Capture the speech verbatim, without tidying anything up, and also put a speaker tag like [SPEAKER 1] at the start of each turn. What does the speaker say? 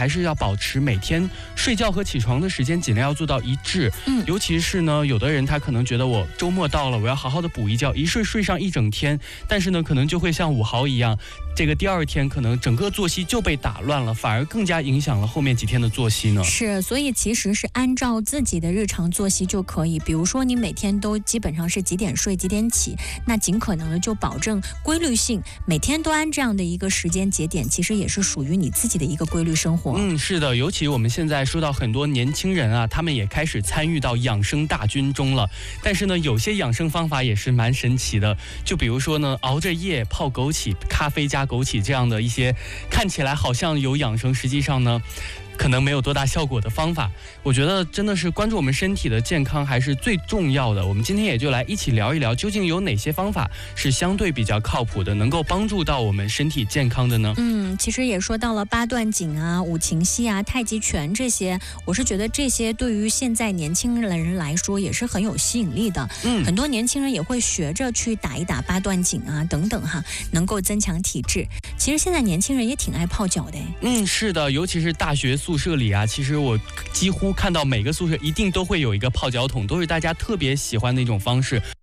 [SPEAKER 1] 还是要保持每天睡觉和起床的时间尽量要做到一致。
[SPEAKER 2] 嗯，
[SPEAKER 1] 尤其是呢，有的人他可能觉得我周末到了，我要好好的补一觉，一睡睡上一整天，但是呢，可能就会像武豪一样，这个第二天可能整个作息就被打乱了，反而更加影响了后面几天的作息呢。
[SPEAKER 2] 是，所以其实是按照自己的日常作息就可以。比如说你每天都基本上是几点睡几点起，那尽可能的就保证规律性，每天都按这样的一个时间节点，其实也是属于你自己的一个规律生活。
[SPEAKER 1] 嗯，是的，尤其我们现在说到很多年轻人啊，他们也开始参与到养生大军中了。但是呢，有些养生方法也是蛮神奇的，就比如说呢，熬着夜泡枸杞，咖啡加枸杞这样的一些看起来好像有养生，实际上呢可能没有多大效果的方法。我觉得真的是关注我们身体的健康还是最重要的。我们今天也就来一起聊一聊，究竟有哪些方法是相对比较靠谱的，能够帮助到我们身体健康的呢？
[SPEAKER 2] 嗯，其实也说到了八段锦啊、五禽戏啊、太极拳这些，我是觉得这些对于现在年轻人来说也是很有吸引力的。
[SPEAKER 1] 嗯，
[SPEAKER 2] 很多年轻人也会学着去打一打八段锦啊等等哈，能够增强体质。其实现在年轻人也挺爱泡脚的。
[SPEAKER 1] 嗯，是的，尤其是大学宿舍里啊，其实我几乎看到每个宿舍一定都会有一个泡脚桶，都是大家特别喜欢的一种方式。